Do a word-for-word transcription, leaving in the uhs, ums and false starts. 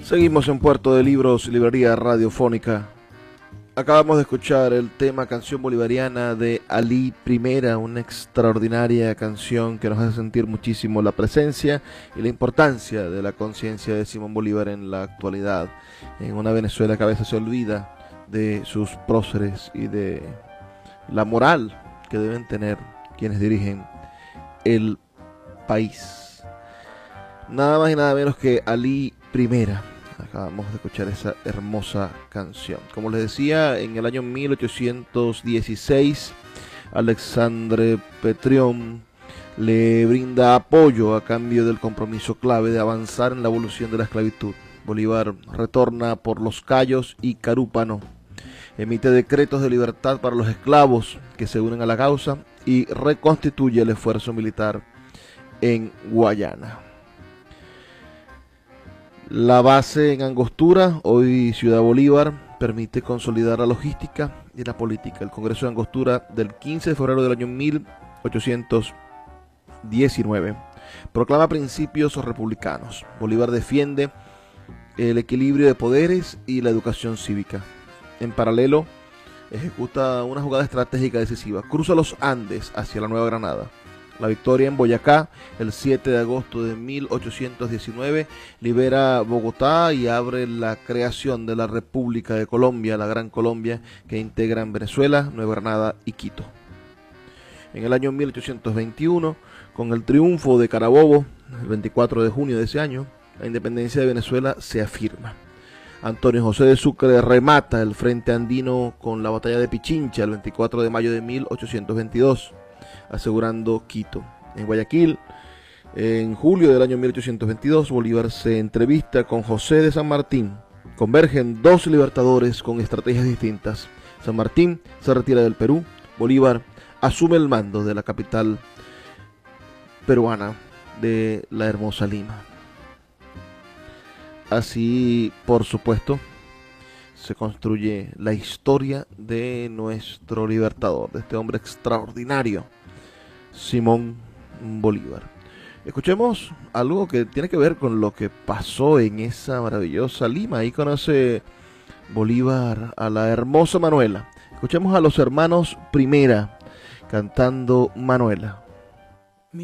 Seguimos en Puerto de Libros, librería radiofónica. Acabamos de escuchar el tema Canción Bolivariana de Alí Primera, una extraordinaria canción que nos hace sentir muchísimo la presencia y la importancia de la conciencia de Simón Bolívar en la actualidad, en una Venezuela que a veces se olvida de sus próceres y de la moral que deben tener quienes dirigen el país. Nada más y nada menos que Alí Primera. Acabamos de escuchar esa hermosa canción. Como les decía, en el año mil ochocientos dieciséis, Alexandre Petrión le brinda apoyo a cambio del compromiso clave de avanzar en la abolición de la esclavitud. Bolívar retorna por Los Cayos y Carúpano, emite decretos de libertad para los esclavos que se unen a la causa y reconstituye el esfuerzo militar en Guayana. La base en Angostura, hoy Ciudad Bolívar, permite consolidar la logística y la política. El Congreso de Angostura del quince de febrero del año mil ochocientos diecinueve proclama principios republicanos. Bolívar defiende el equilibrio de poderes y la educación cívica. En paralelo, ejecuta una jugada estratégica decisiva. Cruza los Andes hacia la Nueva Granada. La victoria en Boyacá, el siete de agosto de mil ochocientos diecinueve, libera Bogotá y abre la creación de la República de Colombia, la Gran Colombia, que integran Venezuela, Nueva Granada y Quito. En el año mil ochocientos veintiuno, con el triunfo de Carabobo, el veinticuatro de junio de ese año, la independencia de Venezuela se afirma. Antonio José de Sucre remata el Frente Andino con la batalla de Pichincha, el veinticuatro de mayo de mil ochocientos veintidós. Asegurando Quito. En Guayaquil, en julio del año mil ochocientos veintidós, Bolívar se entrevista con José de San Martín. Convergen dos libertadores con estrategias distintas. San Martín se retira del Perú. Bolívar asume el mando de la capital peruana, de la hermosa Lima. Así, por supuesto, se construye la historia de nuestro libertador, de este hombre extraordinario, Simón Bolívar. Escuchemos algo que tiene que ver con lo que pasó en esa maravillosa Lima. Ahí conoce Bolívar a la hermosa Manuela. Escuchemos a los hermanos Primera cantando Manuela.